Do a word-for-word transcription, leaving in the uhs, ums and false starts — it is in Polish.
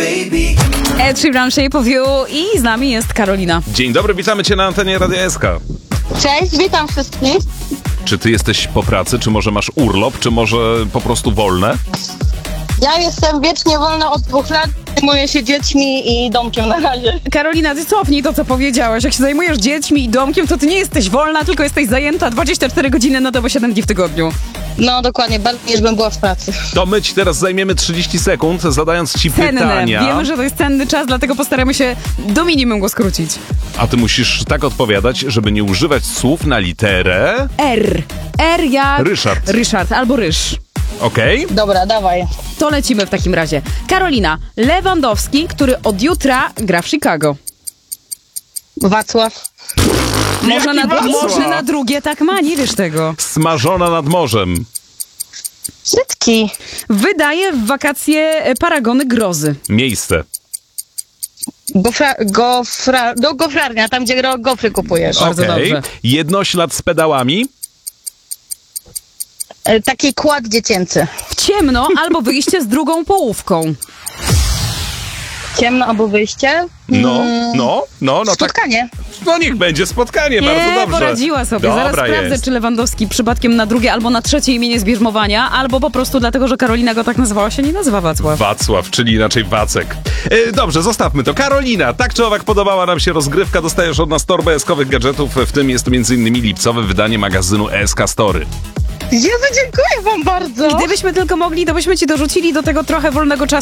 Ed Sheeran, Shape of You i z nami jest Karolina. Dzień dobry, witamy Cię na antenie Radia S K. Cześć, witam wszystkich. Czy Ty jesteś po pracy, czy może masz urlop, czy może po prostu wolne? Ja jestem wiecznie wolna od dwóch lat. Zajmuję się dziećmi i domkiem na razie. Karolina, ty cofnij to, co powiedziałaś. Jak się zajmujesz dziećmi i domkiem, to ty nie jesteś wolna, tylko jesteś zajęta dwadzieścia cztery godziny na dobę, siedem dni w tygodniu. No dokładnie, bardziej niż bym była w pracy. To my Ci teraz zajmiemy trzydzieści sekund, zadając Ci Cenne. pytania. Wiemy, że to jest cenny czas, dlatego postaramy się do minimum go skrócić. A Ty musisz tak odpowiadać, żeby nie używać słów na literę... R. R jak... Ryszard. Ryszard albo Ryż. Okej? Dobra, dawaj. To lecimy w takim razie. Karolina, Lewandowski, który od jutra gra w Chicago. Wacław. Może na, Wacław? może na drugie tak ma, nie wiesz tego. Smażona nad morzem. Brzydki. Wydaje w wakacje e, paragony grozy. Miejsce. Gofra, gofra, do gofrarnia, tam gdzie gro- gofry kupujesz. Bardzo Okej. dobrze. Jednoślad z pedałami. E, Taki kład dziecięcy. W ciemno albo wyjście z drugą połówką. Ciemno albo wyjście. No, Mm, no, no, no tak. Spotkanie. No niech będzie spotkanie, Nie, bardzo dobrze. poradziła sobie. Dobra Zaraz sprawdzę, jest. czy Lewandowski przypadkiem na drugie albo na trzecie imię nie zbierzmowania, albo po prostu dlatego, że Karolina go tak nazywała, się nie nazywa Wacław. Wacław, czyli inaczej Wacek. E, dobrze, zostawmy to. Karolina, tak czy owak podobała nam się rozgrywka. Dostajesz od nas torbę eskowych gadżetów, w tym jest między innymi lipcowe wydanie magazynu S K Story. Jezu, dziękuję wam bardzo. Gdybyśmy tylko mogli, to byśmy ci dorzucili do tego trochę wolnego czasu